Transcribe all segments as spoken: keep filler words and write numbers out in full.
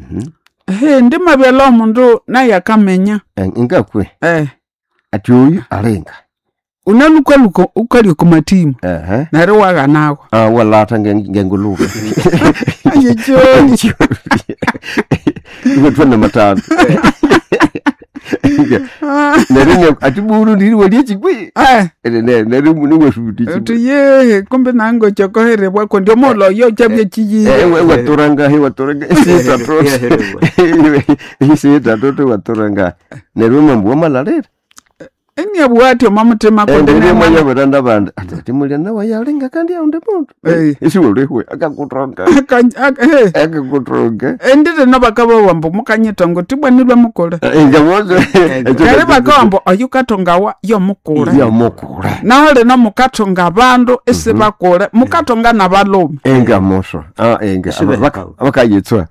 Mhm. He ndima byalo mundu na yakamenya. Ingakwe. Eh. Ati uyu arenga. Unaluka luko ukali kumatimu. Eh. Nare waga nago. Ah wala tanga ngenguluka. Ayechoni. Iwe twana matatu. Nari atiburu ndiri wali chikwi. Eh. Nari nari muni washuti. Tuye kumbe nango chokohere bwako ndio molo yo chabye chiji. Eh waturanga he waturanga sita tro. Isi tatoto waturanga. Nari mambo malarera. Eni abwati omamutema ko ndiri manya baranda banda. Ati muri na wayalenga kandi aunde muntu. Eh isi ulihwe akakutronga. Eh akakutronga. Endire nabakabo wambo mukanyita ngo tibwanirwe mukole. Ingamozo. Kale bakambo ayukatonga wa yo mukule. Yo mukule. Nahle no mukatonga abandu ese bakole mukatonga nabalumi. Engamoso. Ah enga abakayitswa.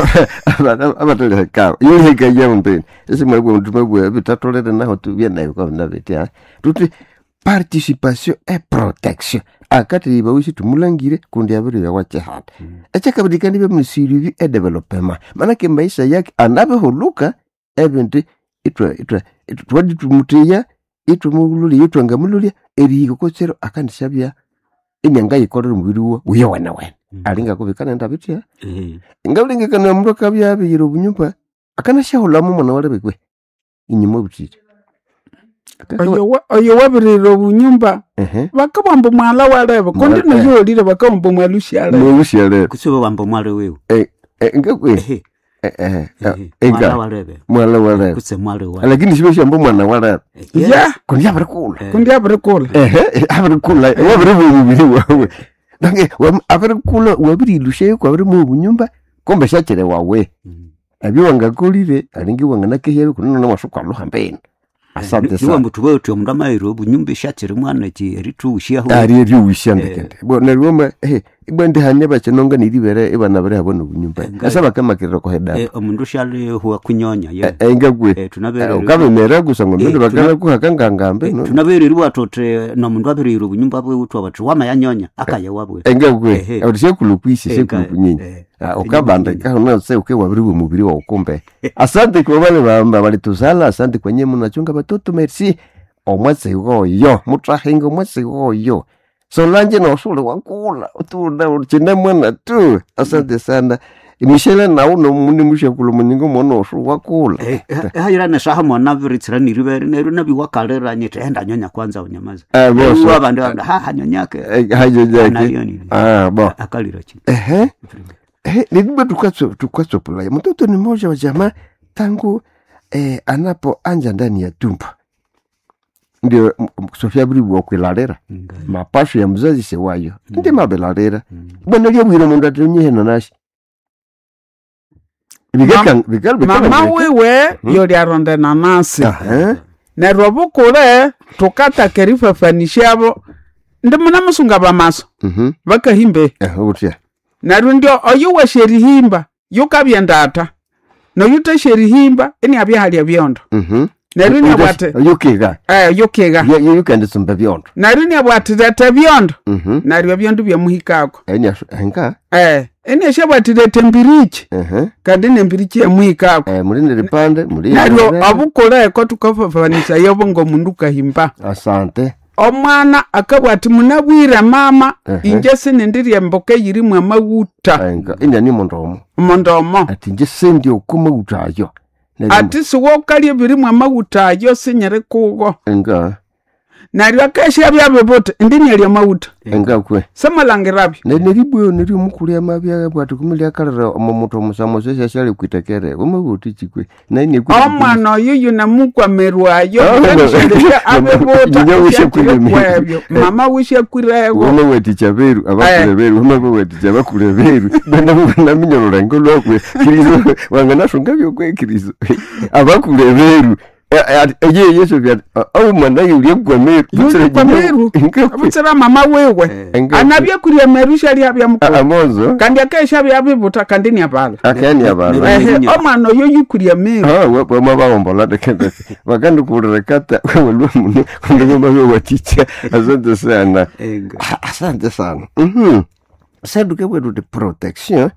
Abatole ka. Yiheka yambe. Ese mwebwe mtumebwe bitatolere naho tubye nayo kwa nabetia. Tuti participation et protection. Akati bawisi tumulangire kundi abiri ya wache hata. Echa kabidikani be musirivi e development. Manake maisha yake anabe holuka ebinti itwa itwa twadi tumuteya itumululi yitwanga mululi eri kokochero akanishabya inyanga yikorera mubiri wo uyo wana wana. Alinga kubikana ndabitia. Eh. Ngablinga kana muro kabya biyiro bunyumba akanashahula mu mwana wale bekwe. Inyimo butiti. Oyo oyo wabiriro bunyumba. Eh. Bakabamba mwala walebe kondi nayo lire bakabamba mwalushale. Mwalushale. Kusibo bamba mwale wewe. Eh ngakwe. Eh eh. Mwala walebe. Mwala walebe. Kuse mwale walebe. Lakini sibe shamba mwana walebe. Ya, kundi abarikula. Kundi abarikula. Eh abarikula. Wabiribu bubiri wawe. Dange abarikula wabirilushe kwa bari mu bunyumba kombe shakire wawe. Abiwa ngakolire alingi wanga nakehe kunona na mashuka luhambeni. Asante sana. Niwa mtuwe uti mndama iro bunyumbe shakire mwana ki eritu ushia ho. Ari eri ushia ndekende. Bo nerwoma eh ibande hanye bacenonga niribere ibana bare habona bunyumba. Asaba kama kirero ko heda. Eh omundu shale huwa kunyonya ye. Eh ngagwe. Eh tunabere. Ukabe nera gusango ndo bakana ku hakanga ngambe no. Tunabere ri watote no mundu abere iro bunyumba bwe utu abatu wama yanyonya akaya wabwe. Ngagwe. Awdise kulukwisi sekulukunyinya. Ukabanda kana se uke wabiri mubiri wa ukombe. Asante kwa wale bamba balituzala, asante kwa nyemu nachunga batoto merci. Omwase goyo, mutrahingo mwase goyo. Solange no sule wakula, tu na uchine mwana tu. Asante sana. Michelle na uno muni musha kulumungo mono shu wakula. Eh hayira na shaha mwana viritsira niribere neru nabi wakalera nyete enda nyonya kwanza unyamaza. Eh boso. Abandi ha hanyonyake. Eh hanyonyake. Ah bo. Akalira chini. Eh. Eh nilibe tukatso tukatso pula. Mtoto ni mmoja wa jamaa tangu eh anapo anja ndani ya tumbo. Ndio Sofia Bribu wakwilarera. Mapasho ya mzazi sewayo. Ndi mabelarera. Bwana liye bwira mundu atunye na nashi. Bigeka bigeka mama wewe yori aronde na nasi. Eh. Na robukule tukata kerifa fanishabo. Ndi muna musunga bamaso. Mhm. Bakahimbe. Eh utia. Na ndio oyuwa sherihimba yukabya ndata. No yuta sherihimba eni abya hali abyondo. Mhm. Naruni abwate yukiga eh yukiga ye ye yukende sumba byondo naruni abwate data byondo mhm nari byondo bya muhikako eni henga eh eni shabwate data mbirichi mhm kandi nembirichi ya muhikako eh muri niripande muri nari abukora ko tukafafanisha yobo ngo mundu kahimba asante omwana akabwati munabwira mama inje sinendiriye mboke yiri mwa maguta enga ina ni mondomo mondomo ati nje sendi okuma utayo ati suwo kali biri mwa maguta yo sinyere kugo enga nari akesha byabebote ndini ali maguta enga kwe samalangirabi ne neribwe neri mukuli amabya bwati kumili akarara omomoto musamo sese shali kwitekere umubuti chikwe na ine kwe omwana yuyu na mukwa merwayo ndisha abebote mama wishe kwirego umwe weti chaberu abakule beru umwe weti chabakule beru bana bana minyoro ngolo kwe kirizo wangana shungabyo kwe kirizo abakule beru Eye yeso bya au mwana yuri kwa meru kwa meru abutera mama wewe anabya kuriya merusha ali abya mukuru amozo kandi akesha bya bibuta kandi ni abala akani abala eh omwana yo yukuriya meru ah we mama bombola de kende bakandi kurekata wewe muno kundo mama wewe ticha asante sana asante sana mhm saduke wewe de protection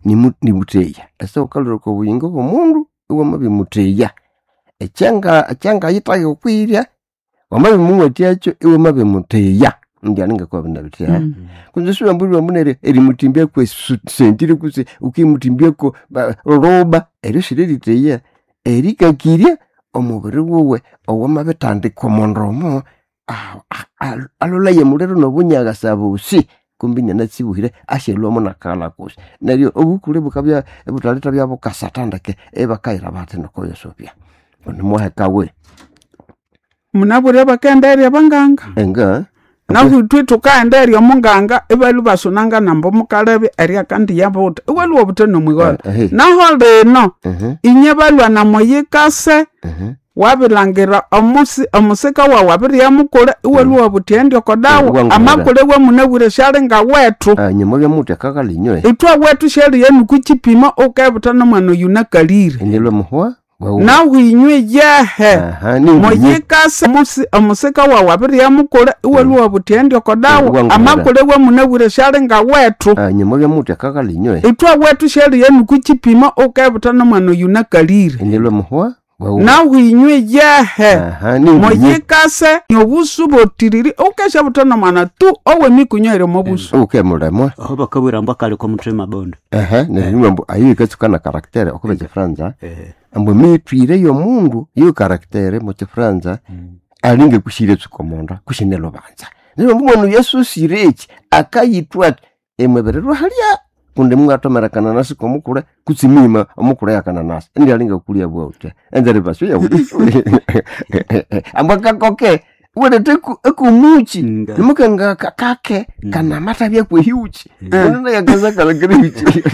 ni ni muteya ese ukalura ko buyingo bw'omundu iwe mabi muteya ekyanga ekyanga yitaye okwirya wamabi muwatyacho iwe mabi muteya ndyaninga kwa binabitya mm. kunze suwa mbuli wamunere eri mutimbya kwe sentire kuse ukimutimbya ko roba eri shiriri teya eri kakirya omubiri wowe owamabi tandikwa mondromo alola ye mulero nobunyaga sabusi kumbinya natsibuhire ashelwa nakala kusi naryo obukule bukabya ebutaleta byabo kasatandake ebakaira bate nokoyo sopya onomohe kawe munabure bakenderya banganga enga nahu twi tukaenderya munganga ebalu basonanga nambo mukalebe eri kandi yabo ewalu obuteno mwigolo naho leno inye balwa na moyikase wabilangira omusi omusika wa wabiriya mukule iwalu obutendyo kodawo amakule we munabure shale nga wetu nyemo bya mutu kakalinywe itwa wetu shale yenu kuchipima okebutano mwana yunakalire nilwe muhwa na winywe yehe moyikase musi omusika wa wabiriya mukule iwalu obutendyo kodawo amakule we munabure shale nga wetu nyemo bya mutu kakalinywe itwa wetu shale yenu kuchipima okebutano mwana yunakalire nilwe muhwa na winywe yehe moyikase nyobusu botiriri ukesha butona mwana tu owe mikunywere mobusu uke mulemo aho bakabura mbakale kwa mutrema bondo ehe ne mbo ayi katsukana karaktere okubeje franza eh ambo mitwire yo mundu yo karaktere mo te franza alinge kushire tsukomonda kushinelo banza niyo mbonu Yesu sirechi akayitwa emweberero halya kunde mwatomera kananasi kwa mukule kutsimima omukule yakananasi ndi alinga kulia bwote enzere basyo ya udi ambaka koke wele teku ekumuchi nimukanga kakake kana mata bya kwe huchi nona yakaza kala grichi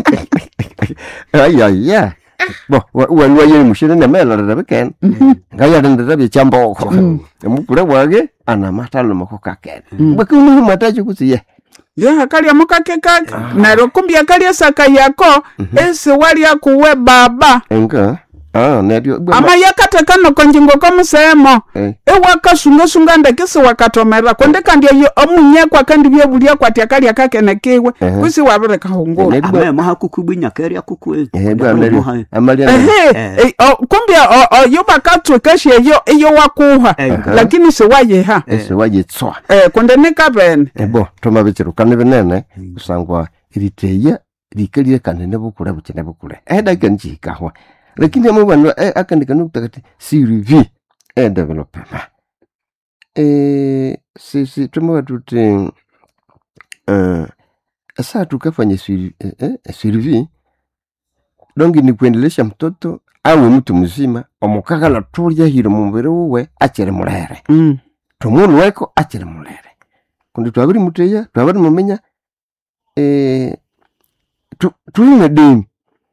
ay ay ya bo walwa yeni mushire ne mela rabeken ngaya ndenda bya chamboko omukule wage ana mata lo makokake bakunu matachi kutsiye ya kalya mukake kake naro kumbya kalya saka yako ese wali akuwe baba enga ah neryo ama yakatekano konjingo komusemo ewa kasunga sunga ndekese wakatomera konde kandi yo omunye kwa kandi byebulya kwati kalya kake nekewe kusi wabireka hongo ama mahakukubwinya kerya kukwe eh bwa neryo amalia eh kumbya yo bakatwe kashe yo iyo wakuha lakini se waye ha ese waye tswa eh konde nekabene ebo toma bitsiru kanne benene kusangwa iriteya likalye kanene bukule bukene bukule eh dakanji kahwa lakini amo bano eh akandika nokutakati sirivi eh development eh si si tumo tuti eh asa tukafanya sirivi eh sirivi dongi ni kuendelesha mtoto awe mtu mzima omukagala tulya hiro mumbere uwe achere mulere mm tomunu weko achere mulere kundi twabiri muteya twabiri mumenya eh tu tuine dini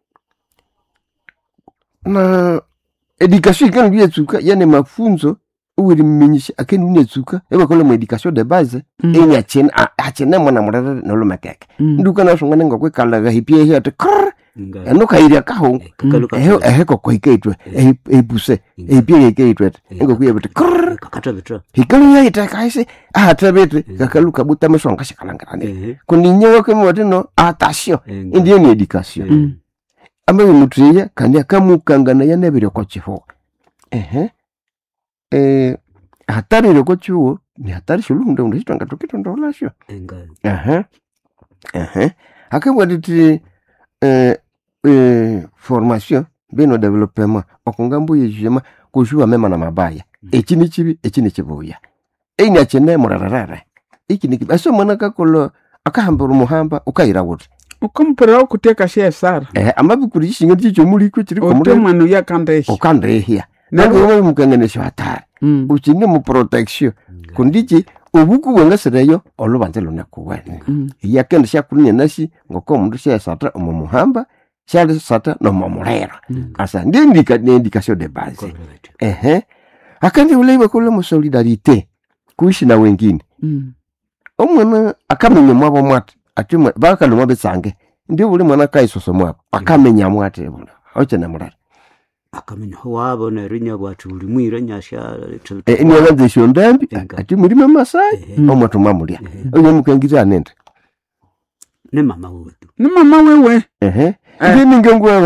na education kan bietsuka yane mafunzo uwiri mmenyisha akeni unetsuka eba kola mu education de base mm. enya chen achene mwana murere no lumakeke mm. nduka na shungane ngakwe kala ga hipie hi ate kr eno kairia kaho ehe ehe ko koikeitwe ehe ebuse ebie keitwe ngokuye bete kr kakata betra hikali ya itakaise ata bete kakaluka butame shonga shikalangarane kuninyewa kemo watino atasio ndiye ni education mm. Ame mutriya kandi akamukangana yanebere ko chiho ehe eh hatari roko chuo ni hatari shulunde undishitanga tukito ndolasho ehe ehe akabwaditi eh eh formation bino development okungambu yijema kujua mema na mabaya ekini kibi ekini kibuya enya chene murararara ikini kibi aso mwana kakolo akahambura muhamba ukaira wote ukompera okuteka shesara eh amabi kurishinga ticho muri ko kiri komure mwana yakandesha okandehia nabo mukanganisha hatari mm. Uchinge mu protection kundiki obuku wengasereyo olubanze lona kuwene mm. Yakende shakunya nasi ngoko mundu shesatra omumuhamba shali sata no momorera mm. Asa ndindika ndikasho de base ehe akandi uleiba kule mu solidarite kuishi na wengine mm. Omwana akamenya mwabo mwati atumwe baka lumwa betsange ndi buli mwana kaisoso mwako akamenya mwate bona oche na murara akamenya wabona rinya bwatu buli mwira nyasha eh ni wanze shondambi ati muri mama sai omwatu mamulya oyo mukengiza nende ni mama wewe tu ni mama wewe ehe ndi ninge ngwe